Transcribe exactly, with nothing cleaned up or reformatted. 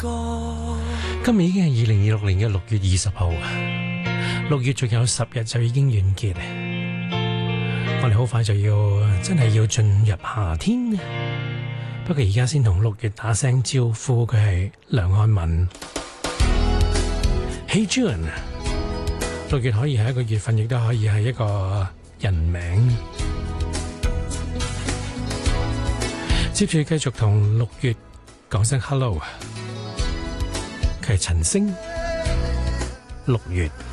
今日已經係二零二六年嘅六月二十號，六月仲有十日就已經完結。我哋好快就要真係要進入夏天。不過而家先同六月打聲招呼，佢係梁漢文。Hey June， 六月可以係一個月份，亦都可以係一個人名。接住繼續同六月講聲 hello，佢係陳星，六月。